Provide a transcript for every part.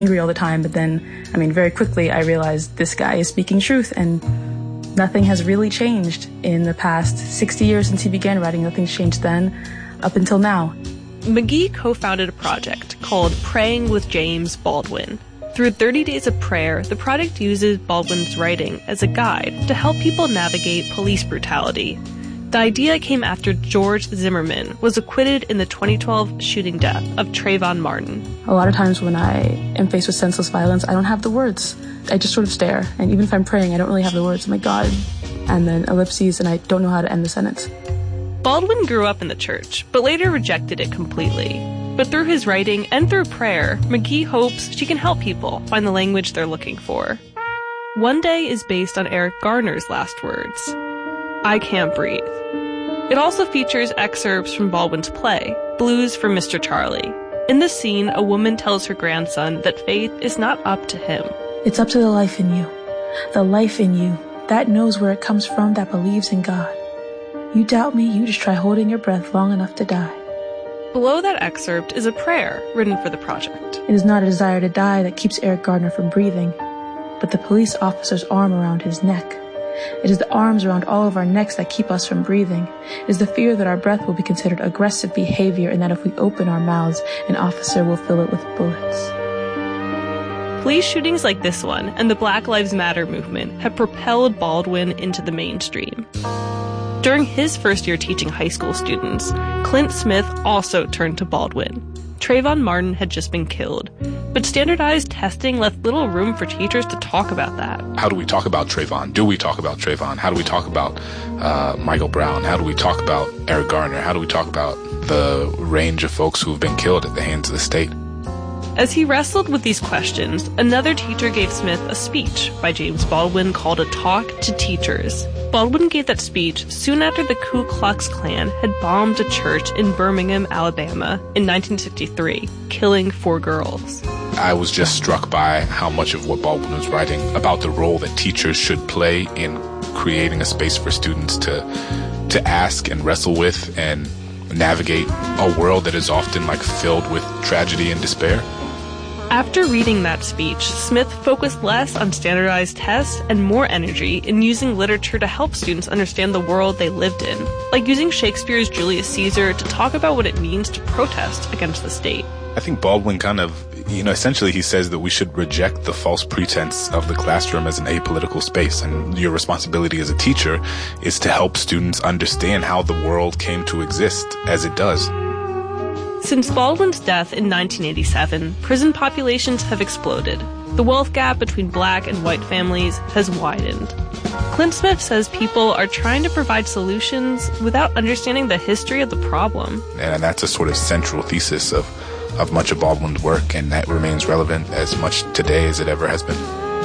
angry all the time, but then, very quickly I realized this guy is speaking truth, and nothing has really changed in the past 60 years since he began writing. Nothing's changed then up until now. McGee co-founded a project called Praying with James Baldwin. Through 30 Days of Prayer, the project uses Baldwin's writing as a guide to help people navigate police brutality. The idea came after George Zimmerman was acquitted in the 2012 shooting death of Trayvon Martin. A lot of times when I am faced with senseless violence, I don't have the words. I just sort of stare. And even if I'm praying, I don't really have the words. I'm like, God. And then ellipses, and I don't know how to end the sentence. Baldwin grew up in the church, but later rejected it completely. But through his writing and through prayer, McGee hopes she can help people find the language they're looking for. One Day is based on Eric Garner's last words, I Can't Breathe. It also features excerpts from Baldwin's play, Blues for Mr. Charlie. In the scene, a woman tells her grandson that faith is not up to him. It's up to the life in you. The life in you. That knows where it comes from, that believes in God. You doubt me, you just try holding your breath long enough to die. Below that excerpt is a prayer written for the project. It is not a desire to die that keeps Eric Garner from breathing, but the police officer's arm around his neck. It is the arms around all of our necks that keep us from breathing. It is the fear that our breath will be considered aggressive behavior and that if we open our mouths, an officer will fill it with bullets. Police shootings like this one and the Black Lives Matter movement have propelled Baldwin into the mainstream. During his first year teaching high school students, Clint Smith also turned to Baldwin. Trayvon Martin had just been killed, but standardized testing left little room for teachers to talk about that. How do we talk about Trayvon? Do we talk about Trayvon? How do we talk about Michael Brown? How do we talk about Eric Garner? How do we talk about the range of folks who have been killed at the hands of the state? As he wrestled with these questions, another teacher gave Smith a speech by James Baldwin called A Talk to Teachers. Baldwin gave that speech soon after the Ku Klux Klan had bombed a church in Birmingham, Alabama in 1963, killing 4 girls. I was just struck by how much of what Baldwin was writing about the role that teachers should play in creating a space for students to ask and wrestle with and navigate a world that is often filled with tragedy and despair. After reading that speech, Smith focused less on standardized tests and more energy in using literature to help students understand the world they lived in, like using Shakespeare's Julius Caesar to talk about what it means to protest against the state. I think Baldwin essentially he says that we should reject the false pretense of the classroom as an apolitical space, and your responsibility as a teacher is to help students understand how the world came to exist as it does. Since Baldwin's death in 1987, prison populations have exploded. The wealth gap between black and white families has widened. Clint Smith says people are trying to provide solutions without understanding the history of the problem. And that's a sort of central thesis of much of Baldwin's work, and that remains relevant as much today as it ever has been.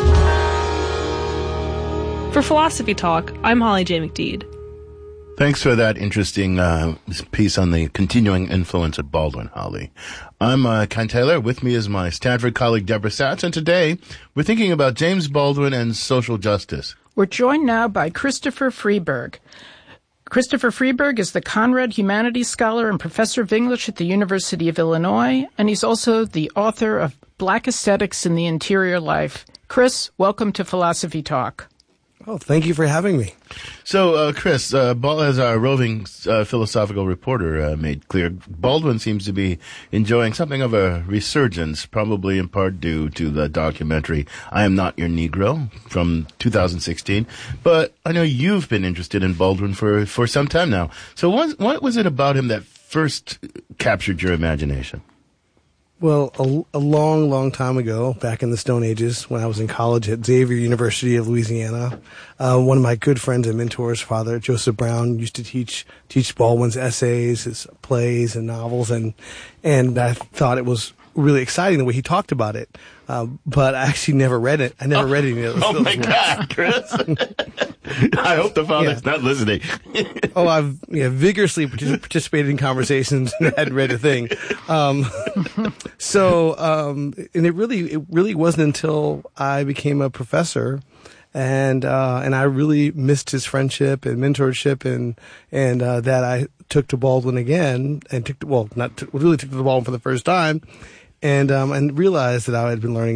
For Philosophy Talk, I'm Holly J. McDede. Thanks for that interesting piece on the continuing influence of Baldwin, Holly. I'm Ken Taylor. With me is my Stanford colleague, Deborah Satz, and today we're thinking about James Baldwin and social justice. We're joined now by Christopher Freeberg. Christopher Freeberg is the Conrad Humanities Scholar and Professor of English at the University of Illinois, and he's also the author of Black Aesthetics in the Interior Life. Chris, welcome to Philosophy Talk. Oh, thank you for having me. So, Chris, as our roving philosophical reporter made clear, Baldwin seems to be enjoying something of a resurgence, probably in part due to the documentary I Am Not Your Negro from 2016. But I know you've been interested in Baldwin for some time now. So what was it about him that first captured your imagination? Well, a long, long time ago, back in the Stone Ages, when I was in college at Xavier University of Louisiana, one of my good friends and mentors, Father Joseph Brown, used to teach Baldwin's essays, his plays and novels, and I thought it was really exciting the way he talked about it. But I actually never read it. I never read any of those. Oh my God, Chris! I hope the Father's not listening. I've vigorously participated in conversations and hadn't read a thing. And it really wasn't until I became a professor and I really missed his friendship and mentorship and that I took to Baldwin again and took to the Baldwin for the first time. and realized that I had been learning